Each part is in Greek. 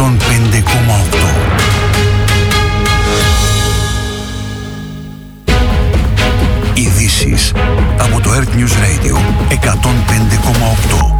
Ειδήσεις από το Earth News Radio 105,8.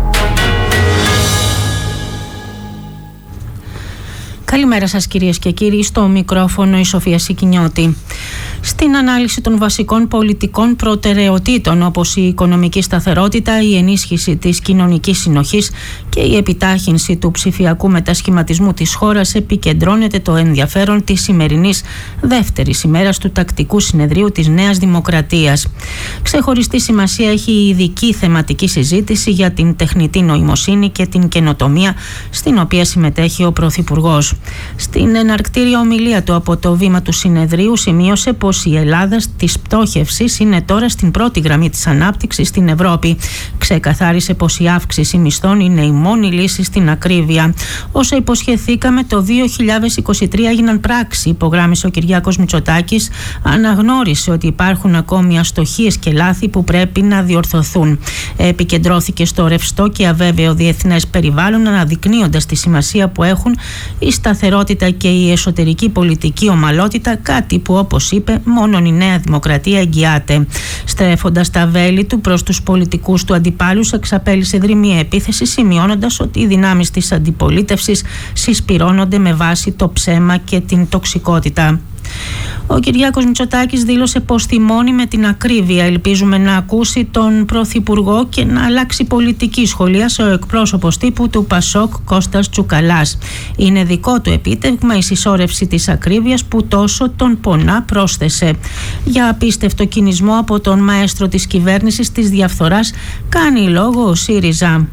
Καλημέρα σας κυρίες και κύριοι, στο μικρόφωνο η Σοφία Σικινιώτη. Στην ανάλυση των βασικών πολιτικών προτεραιοτήτων όπως η οικονομική σταθερότητα, η ενίσχυση της κοινωνικής συνοχής και η επιτάχυνση του ψηφιακού μετασχηματισμού της χώρας επικεντρώνεται το ενδιαφέρον της σημερινής δεύτερης ημέρας του τακτικού συνεδρίου της Νέας Δημοκρατίας. Ξεχωριστή σημασία έχει η ειδική θεματική συζήτηση για την τεχνητή νοημοσύνη και την καινοτομία, στην οποία συμμετέχει ο Πρωθυπουργός. Στην εναρκτήρια ομιλία του από το βήμα του συνεδρίου σημείωσε πως η Ελλάδα της πτώχευσης είναι τώρα στην πρώτη γραμμή της ανάπτυξης στην Ευρώπη. Ξεκαθάρισε πως η αύξηση μισθών είναι η μόνη λύση στην ακρίβεια. Όσα υποσχεθήκαμε το 2023 έγιναν πράξη, υπογράμμισε ο Κυριάκος Μητσοτάκης. Αναγνώρισε ότι υπάρχουν ακόμη αστοχίες και λάθη που πρέπει να διορθωθούν. Επικεντρώθηκε στο ρευστό και αβέβαιο διεθνές περιβάλλον, αναδεικνύοντας τη σημασία που έχουν η σταθερότητα και η εσωτερική πολιτική ομαλότητα, κάτι που, όπως είπε, μόνον η Νέα Δημοκρατία εγγυάται. Στρέφοντας τα βέλη του προς τους πολιτικούς του αντιπάλους, εξαπέλυσε δρυμία επίθεση, σημειώνοντας ότι οι δυνάμεις της αντιπολίτευσης συσπυρώνονται με βάση το ψέμα και την τοξικότητα. Ο Κυριάκος Μητσοτάκης δήλωσε πως θυμώνει με την ακρίβεια. Ελπίζουμε να ακούσει τον Πρωθυπουργό και να αλλάξει πολιτική, σχολίασε ο εκπρόσωπος τύπου του Πασόκ Κώστας Τσουκαλάς. Είναι δικό του επίτευγμα η συσσόρευση της ακρίβειας που τόσο τον πονά, πρόσθεσε. Για απίστευτο κινησμό από τον μαέστρο της κυβέρνησης της διαφθοράς κάνει λόγο ο ΣΥΡΙΖΑ.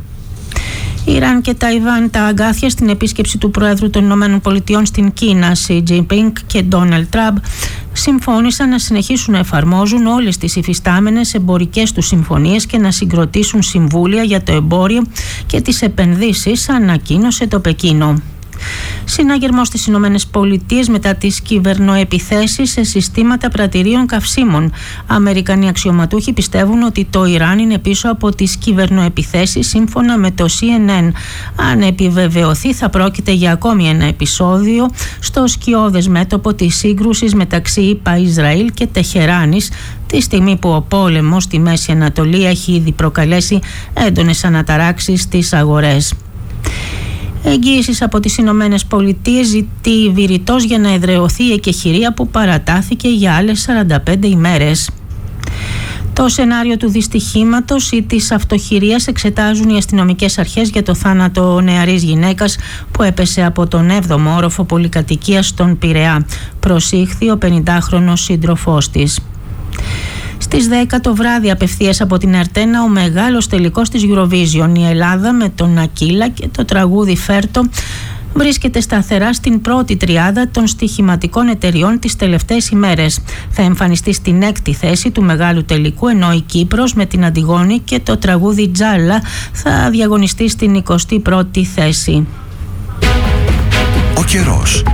Ιράν και Ταϊβάν, τα αγκάθια στην επίσκεψη του Προέδρου των Ηνωμένων Πολιτειών στην Κίνα, Σι Τζινπίνγκ και Ντόναλντ Τραμπ, συμφώνησαν να συνεχίσουν να εφαρμόζουν όλες τις υφιστάμενες εμπορικές τους συμφωνίες και να συγκροτήσουν συμβούλια για το εμπόριο και τις επενδύσεις, ανακοίνωσε το Πεκίνο. Συναγερμός στις Ηνωμένες Πολιτείες μετά τις κυβερνοεπιθέσεις σε συστήματα πρατηρίων καυσίμων. Αμερικανοί αξιωματούχοι πιστεύουν ότι το Ιράν είναι πίσω από τις κυβερνοεπιθέσεις, σύμφωνα με το CNN. Αν επιβεβαιωθεί, θα πρόκειται για ακόμη ένα επεισόδιο στο σκιώδες μέτωπο της σύγκρουσης μεταξύ ΗΠΑ, Ισραήλ και Τεχεράνης, τη στιγμή που ο πόλεμος στη Μέση Ανατολή έχει ήδη προκαλέσει έντονες αναταράξεις στις αγορές. Εγγύησεις από τις Ηνωμένες Πολιτείες ζητεί βηρητός για να εδραιωθεί η εκεχηρία που παρατάθηκε για άλλες 45 ημέρες. Το σενάριο του δυστυχήματος ή της αυτοχειρίας εξετάζουν οι αστυνομικές αρχές για το θάνατο νεαρής γυναίκας που έπεσε από τον 7ο όροφο πολυκατοικίας στον Πειραιά. Προσήχθη ο 50χρονος σύντροφός της. Στις 10 το βράδυ, απευθείας από την Αρτένα, ο μεγάλος τελικός της Eurovision. Η Ελλάδα με τον Ακύλα και το τραγούδι Φέρτο βρίσκεται σταθερά στην πρώτη τριάδα των στοιχηματικών εταιριών τις τελευταίες ημέρες. Θα εμφανιστεί στην 6η θέση του μεγάλου τελικού, ενώ η Κύπρος με την Αντιγόνη και το τραγούδι Τζάλα θα διαγωνιστεί στην 21η θέση. Ο καιρός.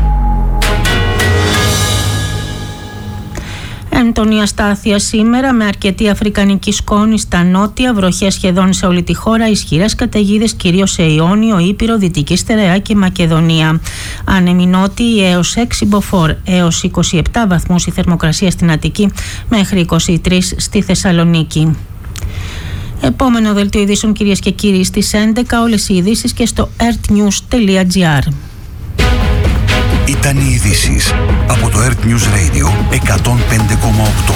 Έντονη αστάθεια σήμερα με αρκετή αφρικανική σκόνη στα νότια, βροχές σχεδόν σε όλη τη χώρα, ισχυρές καταιγίδες κυρίως σε Ιόνιο, Ήπειρο, Δυτική Στερεά και Μακεδονία. Άνεμοι νότιοι έως 6 μποφόρ, έως 27 βαθμούς η θερμοκρασία στην Αττική, μέχρι 23 στη Θεσσαλονίκη. Επόμενο δελτίο ειδήσεων κυρίες και κύριοι στις 11, όλες οι ειδήσεις και στο earthnews.gr. Ήταν οι ειδήσεις από το Earth News Radio 105,8.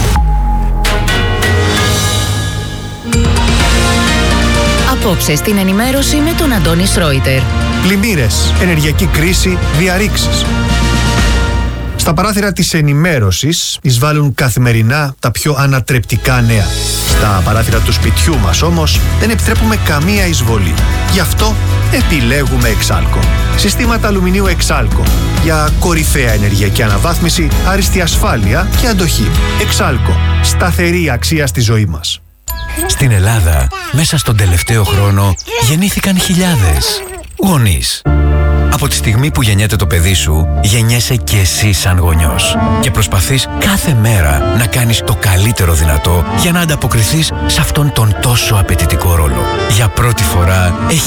Απόψε στην ενημέρωση με τον Αντώνη Σρόιτερ. Πλημμύρες, ενεργειακή κρίση, διαρρήξεις. Στα παράθυρα της ενημέρωσης εισβάλλουν καθημερινά τα πιο ανατρεπτικά νέα. Στα παράθυρα του σπιτιού μας όμως δεν επιτρέπουμε καμία εισβολή. Γι' αυτό επιλέγουμε Εξάλκο. Συστήματα αλουμινίου Εξάλκο για κορυφαία ενεργειακή αναβάθμιση, άριστη ασφάλεια και αντοχή. Εξάλκο. Σταθερή αξία στη ζωή μας. Στην Ελλάδα, μέσα στον τελευταίο χρόνο, γεννήθηκαν χιλιάδες γονείς. Από τη στιγμή που γεννιέται το παιδί σου, γεννιέσαι και εσύ σαν γονιός. Και προσπαθείς κάθε μέρα να κάνεις το καλύτερο δυνατό για να ανταποκριθείς σε αυτόν τον τόσο απαιτητικό ρόλο. Για πρώτη φορά